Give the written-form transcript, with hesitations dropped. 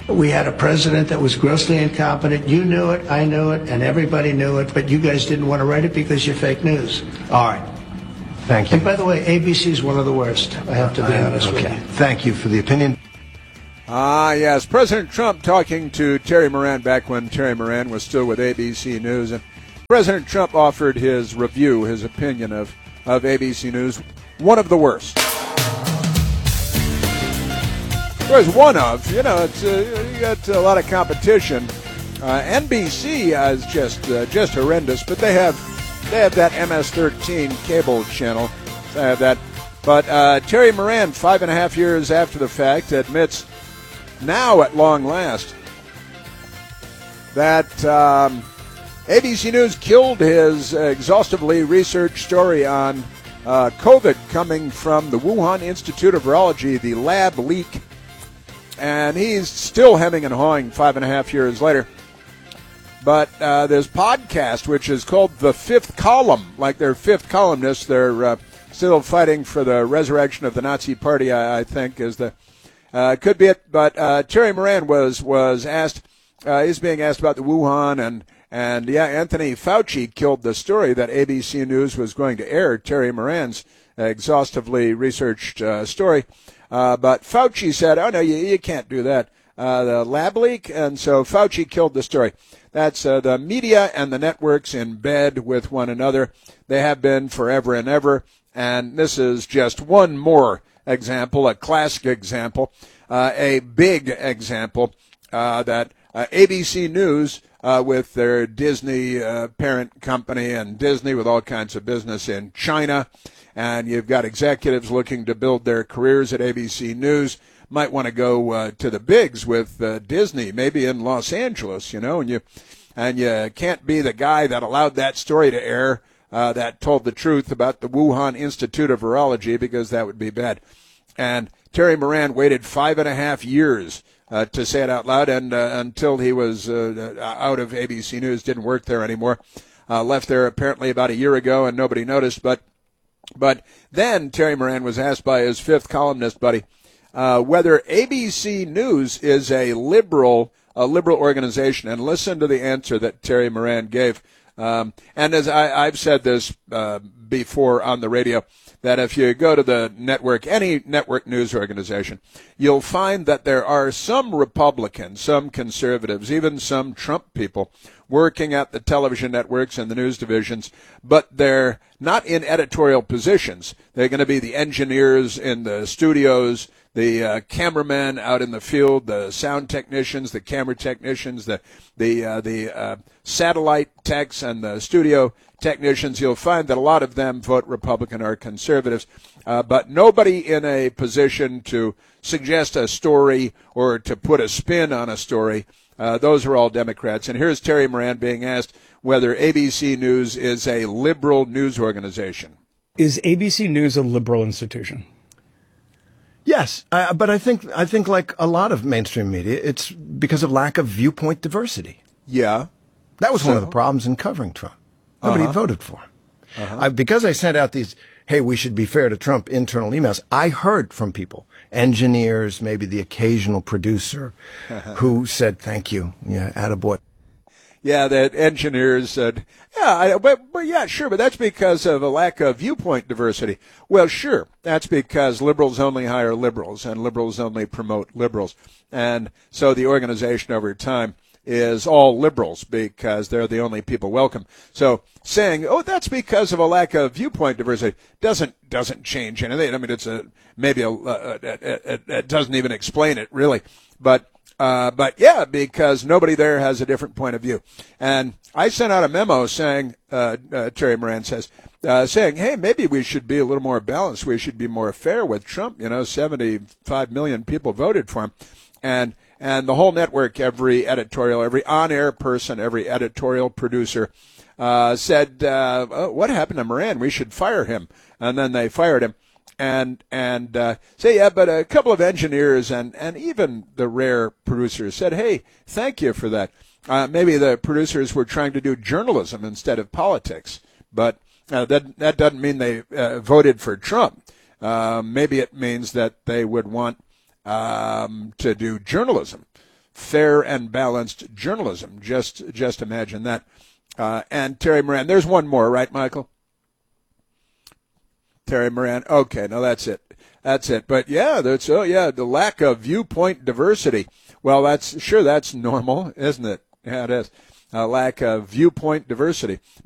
We had a president that was grossly incompetent. You knew it, I knew it, and everybody knew it, but you guys didn't want to write it because you're fake news. All right. Thank you. And by the way, ABC is one of the worst. I have to be honest with you. Thank you for the opinion. Yes, President Trump talking to Terry Moran back when Terry Moran was still with ABC News. And President Trump offered his review, his opinion of ABC News, one of the worst. Well, it's one of, it's you got a lot of competition. NBC is just horrendous, but they have that MS-13 cable channel. They have that. But Terry Moran, 5.5 years after the fact, admits now at long last that ABC News killed his exhaustively researched story on COVID coming from the Wuhan Institute of Virology, the lab leak. And he's still hemming and hawing 5.5 years later. But there's podcast, which is called The Fifth Column. Like their fifth columnists, they're still fighting for the resurrection of the Nazi Party, I think, is the could be it. But Terry Moran was asked, he's being asked about the Wuhan, and Anthony Fauci killed the story that ABC News was going to air, Terry Moran's exhaustively researched story. But Fauci said, oh, no, you can't do that. The lab leak, and so Fauci killed the story. That's the media and the networks in bed with one another. They have been forever and ever, and this is just one more example, a classic example, a big example that ABC News, with their Disney parent company and Disney with all kinds of business in China, and you've got executives looking to build their careers at ABC News, might want to go to the bigs with Disney, maybe in Los Angeles, and you can't be the guy that allowed that story to air that told the truth about the Wuhan Institute of Virology, because that would be bad. And Terry Moran waited 5.5 years to say it out loud, and until he was out of ABC News, didn't work there anymore. Left there apparently about a year ago, and nobody noticed. But then Terry Moran was asked by his fifth columnist buddy whether ABC News is a liberal organization, and listen to the answer that Terry Moran gave. And as I've said this before on the radio, that if you go to the network, any network news organization, you'll find that there are some Republicans, some conservatives, even some Trump people working at the television networks and the news divisions, but they're not in editorial positions. They're going to be the engineers in the studios, the cameramen out in the field, the sound technicians, the camera technicians, the satellite techs, and the studio technicians. You'll find that a lot of them vote Republican or conservatives, but nobody in a position to suggest a story or to put a spin on a story. Those are all Democrats. And here's Terry Moran being asked whether ABC News is a liberal news organization. Is ABC News a liberal institution? Yes, but I think like a lot of mainstream media, it's because of lack of viewpoint diversity. Yeah. That was one of the problems in covering Trump. Nobody voted for him. Because I sent out these, hey, we should be fair to Trump internal emails, I heard from people, engineers, maybe the occasional producer, who said, thank you. Yeah, attaboy. Yeah, that engineers said, but yeah, sure, but that's because of a lack of viewpoint diversity. Well, sure, that's because liberals only hire liberals and liberals only promote liberals. And so the organization over time is all liberals because they're the only people welcome. So saying, oh, that's because of a lack of viewpoint diversity doesn't change anything. I mean, it's it doesn't even explain it really. But yeah, because nobody there has a different point of view. And I sent out a memo saying, Terry Moran says, saying, hey, maybe we should be a little more balanced. We should be more fair with Trump. 75 million people voted for him. And the whole network, every editorial, every on-air person, every editorial producer said, what happened to Moran? We should fire him. And then they fired him. And say, yeah, but a couple of engineers and even the rare producers said, hey, thank you for that. Maybe the producers were trying to do journalism instead of politics. But that doesn't mean they voted for Trump. Maybe it means that they would want to do journalism fair and balanced journalism. Just imagine that. And Terry Moran, there's one more, right, Michael? Terry Moran. Okay, no, that's it. But yeah, the lack of viewpoint diversity. Well, that's normal, isn't it? Yeah, it is. Lack of viewpoint diversity.